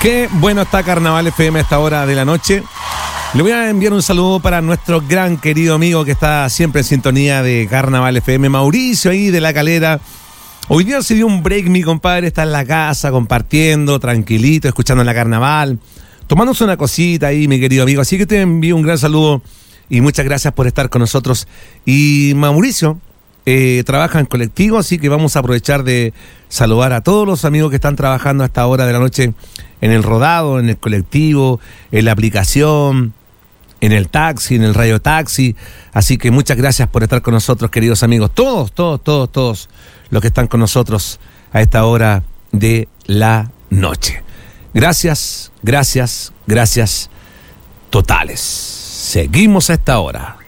Qué bueno está Carnaval FM a esta hora de la noche. Le voy a enviar un saludo para nuestro gran querido amigo que está siempre en sintonía de Carnaval FM, Mauricio, ahí de La Calera. Hoy día se dio un break, mi compadre, está en la casa compartiendo, tranquilito, escuchando la Carnaval, tomándose una cosita ahí, mi querido amigo. Así que te envío un gran saludo y muchas gracias por estar con nosotros. Y Mauricio trabaja en colectivo, así que vamos a aprovechar de saludar a todos los amigos que están trabajando a esta hora de la noche en el rodado, en el colectivo, en la aplicación, en el taxi, en el radio taxi. Así que muchas gracias por estar con nosotros, queridos amigos. Todos los que están con nosotros a esta hora de la noche. Gracias totales. Seguimos a esta hora.